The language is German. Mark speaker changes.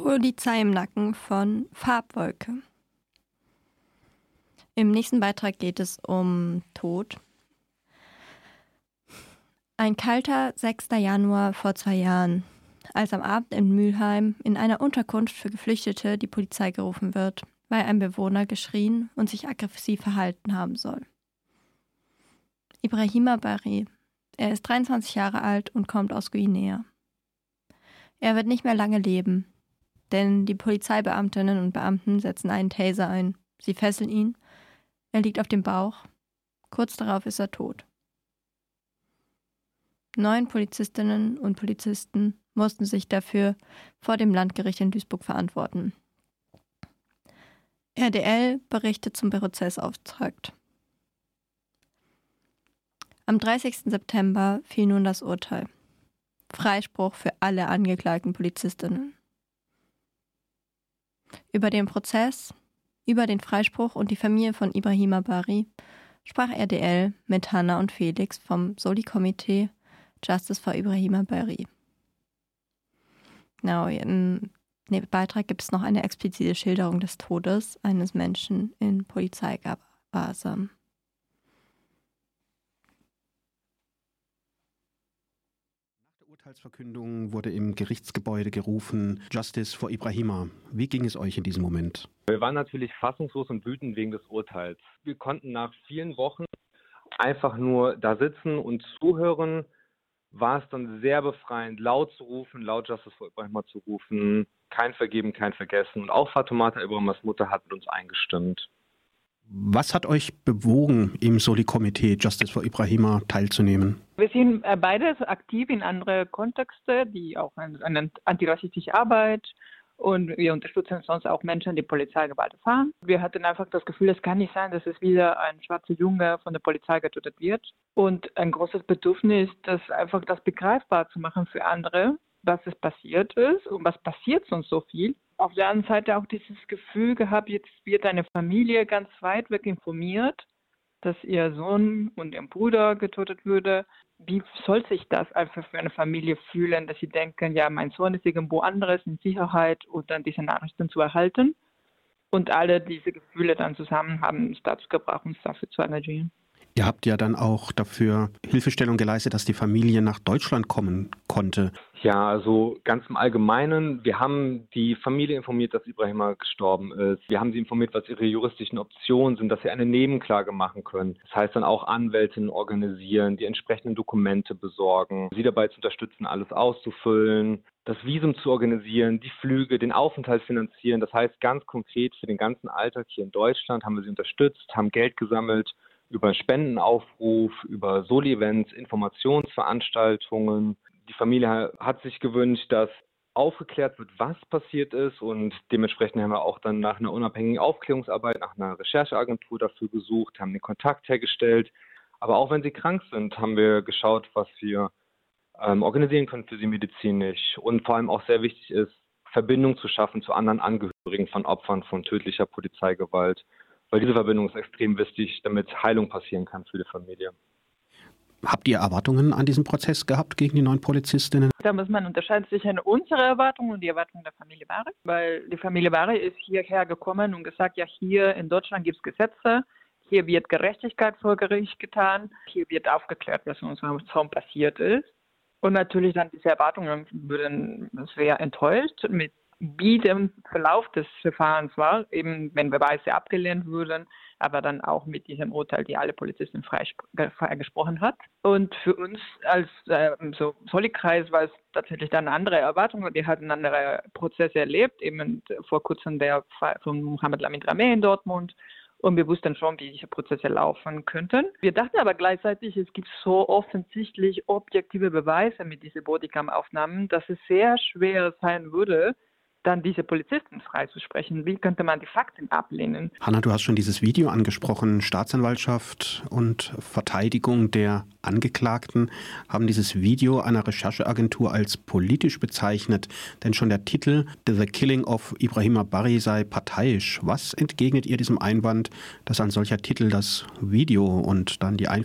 Speaker 1: Polizei im Nacken von Farbwolke. Im nächsten Beitrag geht es um Tod. Ein kalter 6. Januar vor 2 Jahren, als am Abend in Mülheim in einer Unterkunft für Geflüchtete die Polizei gerufen wird, weil ein Bewohner geschrien und sich aggressiv verhalten haben soll. Ibrahima Bari, er ist 23 Jahre alt und kommt aus Guinea. Er wird nicht mehr lange leben, denn die Polizeibeamtinnen und Beamten setzen einen Taser ein. Sie fesseln ihn, er liegt auf dem Bauch, kurz darauf ist er tot. 9 Polizistinnen und Polizisten mussten sich dafür vor dem Landgericht in Duisburg verantworten. RDL berichtet zum Prozessauftakt. Am 30. September fiel nun das Urteil. Freispruch für alle angeklagten Polizistinnen. Über den Prozess, über den Freispruch und die Familie von Ibrahima Bari sprach RDL mit Hanna und Felix vom Soli-Komitee Justice for Ibrahima Bari. Im Beitrag gibt es noch eine explizite Schilderung des Todes eines Menschen in Polizeigewahrsam.
Speaker 2: Nach der Urteilsverkündung wurde im Gerichtsgebäude gerufen, Justice for Ibrahima. Wie ging es euch in diesem Moment?
Speaker 3: Wir waren natürlich fassungslos und wütend wegen des Urteils. Wir konnten nach vielen Wochen einfach nur da sitzen und zuhören. War es dann sehr befreiend, laut zu rufen, laut Justice for Ibrahima zu rufen, kein Vergeben, kein Vergessen. Und auch Fatoumata Ibrahimas Mutter hat mit uns eingestimmt.
Speaker 2: Was hat euch bewogen, im Soli-Komitee Justice for Ibrahima teilzunehmen?
Speaker 4: Wir sind beides aktiv in andere Kontexte, die auch eine antirassistische Arbeit, und wir unterstützen sonst auch Menschen, die Polizeigewalt erfahren. Wir hatten einfach das Gefühl, es kann nicht sein, dass es wieder ein schwarzer Junge von der Polizei getötet wird. Und ein großes Bedürfnis, das einfach das begreifbar zu machen für andere, was es passiert ist und was passiert sonst so viel. Auf der anderen Seite auch dieses Gefühl gehabt, jetzt wird eine Familie ganz weit weg informiert, dass ihr Sohn und ihr Bruder getötet wurde. Wie soll sich das einfach für eine Familie fühlen, dass sie denken, ja, mein Sohn ist irgendwo anderes in Sicherheit, und dann diese Nachrichten zu erhalten? Und alle diese Gefühle dann zusammen haben uns dazu gebracht, uns dafür zu engagieren.
Speaker 2: Ihr habt ja dann auch dafür Hilfestellung geleistet, dass die Familie nach Deutschland kommen konnte.
Speaker 3: Ja, also ganz im Allgemeinen, wir haben die Familie informiert, dass Ibrahima gestorben ist. Wir haben sie informiert, was ihre juristischen Optionen sind, dass sie eine Nebenklage machen können. Das heißt dann auch Anwältinnen organisieren, die entsprechenden Dokumente besorgen, sie dabei zu unterstützen, alles auszufüllen, das Visum zu organisieren, die Flüge, den Aufenthalt finanzieren. Das heißt ganz konkret für den ganzen Alltag hier in Deutschland haben wir sie unterstützt, haben Geld gesammelt, über Spendenaufruf, über Soli-Events, Informationsveranstaltungen. Die Familie hat sich gewünscht, dass aufgeklärt wird, was passiert ist, und dementsprechend haben wir auch dann nach einer unabhängigen Aufklärungsarbeit, nach einer Rechercheagentur dafür gesucht, haben den Kontakt hergestellt. Aber auch wenn sie krank sind, haben wir geschaut, was wir organisieren können für sie medizinisch, und vor allem auch sehr wichtig ist, Verbindung zu schaffen zu anderen Angehörigen von Opfern von tödlicher Polizeigewalt. Weil diese Verbindung ist extrem wichtig, damit Heilung passieren kann für die Familie.
Speaker 2: Habt ihr Erwartungen an diesen Prozess gehabt gegen die 9 Polizistinnen?
Speaker 4: Da muss man unterscheiden zwischen unserer Erwartung und die Erwartung der Familie Bari. Weil die Familie Bari ist hierher gekommen und gesagt, ja, hier in Deutschland gibt es Gesetze, hier wird Gerechtigkeit vor Gericht getan, hier wird aufgeklärt, was in unserem Sohn passiert ist. Und natürlich dann diese Erwartungen würden sehr enttäuscht mit wie der Verlauf des Verfahrens war, eben wenn Beweise abgelehnt wurden, aber dann auch mit diesem Urteil, die alle Polizisten freigesprochen hat. Und für uns als Soli-Kreis war es tatsächlich dann eine andere Erwartung. Wir hatten andere Prozesse erlebt, eben vor kurzem der Fall von Mohamed Lamin Rameh in Dortmund. Und wir wussten schon, wie diese Prozesse laufen könnten. Wir dachten aber gleichzeitig, es gibt so offensichtlich objektive Beweise mit diesen Bodycam-Aufnahmen, dass es sehr schwer sein würde, dann diese Polizisten freizusprechen. Wie könnte man die Fakten ablehnen?
Speaker 2: Hanna, du hast schon dieses Video angesprochen. Staatsanwaltschaft und Verteidigung der Angeklagten haben dieses Video einer Rechercheagentur als politisch bezeichnet. Denn schon der Titel The Killing of Ibrahima Bari sei parteiisch. Was entgegnet ihr diesem Einwand, dass ein solcher Titel das Video und dann die